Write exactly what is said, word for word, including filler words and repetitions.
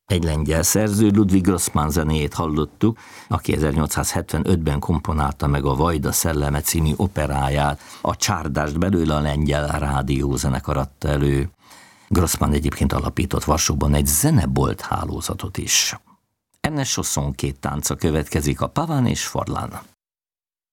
Egy lengyel szerző, Ludwig Grossmann zenéjét hallottuk, aki ezernyolcszázhetvenötben komponálta meg a Vajda szelleme című operáját, a csárdást belőle a lengyel rádiózenekar adta elő. Grossmann egyébként alapított Varsóban egy zenebolt hálózatot is. Ernest Chausson két tánca következik, a Pavane és Forlán.